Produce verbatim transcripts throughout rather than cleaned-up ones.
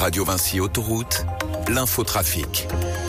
Radio Vinci Autoroute, l'infotrafic.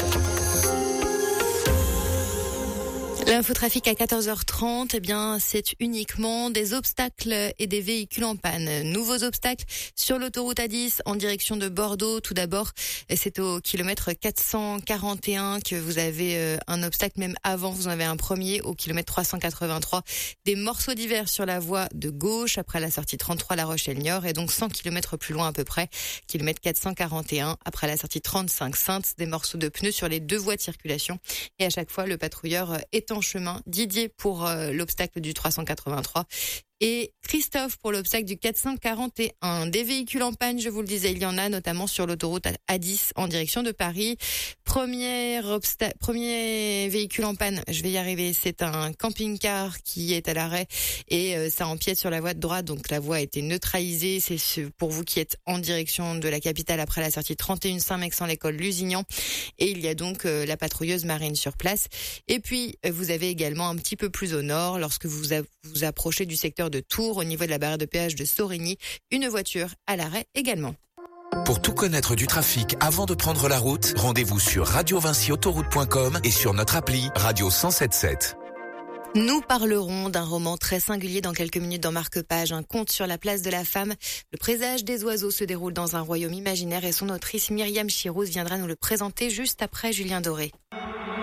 L'infotrafic à quatorze heures trente, eh bien, c'est uniquement des obstacles et des véhicules en panne. Nouveaux obstacles sur l'autoroute A dix en direction de Bordeaux. Tout d'abord, c'est au kilomètre quatre cent quarante et un que vous avez un obstacle. Même avant, vous en avez un premier au kilomètre trois cent quatre-vingt-trois. Des morceaux divers sur la voie de gauche après la sortie trente-trois La Rochelle-Niort et donc cent kilomètres plus loin à peu près, kilomètre quatre cent quarante et un après la sortie trente-cinq Saintes. Des morceaux de pneus sur les deux voies de circulation et à chaque fois, le patrouilleur est en chemin. Didier pour euh, l'obstacle du trois cent quatre-vingt-trois et Christophe pour l'obstacle du quatre cent quarante et un. Des véhicules en panne, je vous le disais, il y en a notamment sur l'autoroute A dix en direction de Paris. Premier obstacle, premier véhicule en panne, je vais y arriver, c'est un camping-car qui est à l'arrêt et euh, ça empiète sur la voie de droite, donc la voie a été neutralisée. C'est ce, pour vous qui êtes en direction de la capitale après la sortie trente et un Saint-Mexan-l'École Lusignan. Et il y a donc euh, la patrouilleuse marine sur place. Et puis, euh, vous avez également un petit peu plus au nord, lorsque vous a, vous approchez du secteur de Tours, au niveau de la barrière de péage de Sorigny, une voiture à l'arrêt également. Pour tout connaître du trafic avant de prendre la route, rendez-vous sur radio vinci autoroute point com et sur notre appli Radio cent sept sept. Nous parlerons d'un roman très singulier dans quelques minutes dans Marque-Page, un conte sur la place de la femme. Le présage des oiseaux se déroule dans un royaume imaginaire et son autrice Myriam Chirouz viendra nous le présenter juste après Julien Doré.